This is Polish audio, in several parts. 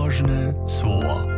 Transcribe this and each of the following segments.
Pobożne słowa.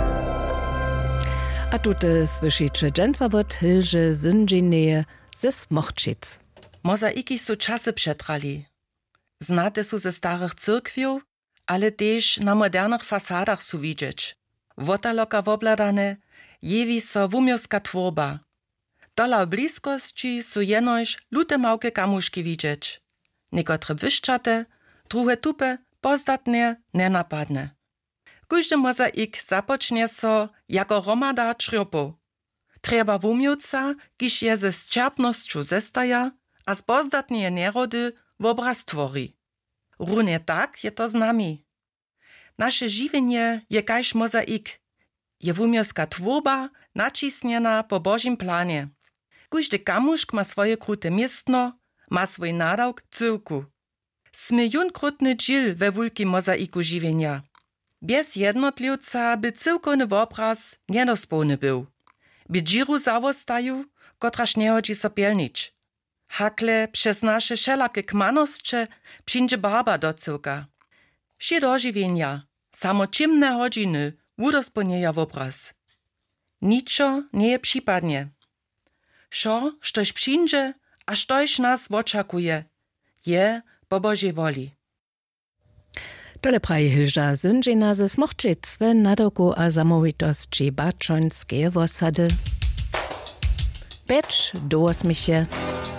A tutaj słyszycie dżęcawot hilże zyndzineje ze Smochčic. Mozaiki su czasy przetrali. Znate su ze starych cyrkwiów, ale też na modernych fasadach su widzieć. Wotaloka wobladane, jewi so wumioska tworba. Dola bliskości su jenoś lute małke kamuszki widzieć. Niekotre wyszczate, druhe tupe, pozdatne, nenapadne. Każdy mozaik zapocznie so jako romada črjopów. Trzeba wumiuca, kiż je ze zčerpnosću zestaja, a z pozdatnije nerody w obraz tvori. Runie tak je to z nami. Nasze žiwienie je kajž mozaik. Je wumioska tworba, nacisnjena po Božim planie. Każdy kamušk ma swoje krute miestno, ma swój nadawk cyłku. Sme junkrutny dżil we wulkim mozaiku žiwienia. Bez jednotliwca by cyłkowny obraz niedospełny był. By džiru zawostaju, kotraż nie chodzi so pielnić. Hakle przez nasze wszelakie kmanostcze przyjdzie barba do cyłka. Wszy do žiwienia, samo ciemne godziny udospełnieja obraz. Niczo nie je przypadnie. Šo, štož przyjdzie, a štož nas oczakuje, je po Božej woli. Tole praje hilža zyndzina ze Smochčic w nadawku a zamovitosći Bačońskie wosady. Becz do 8.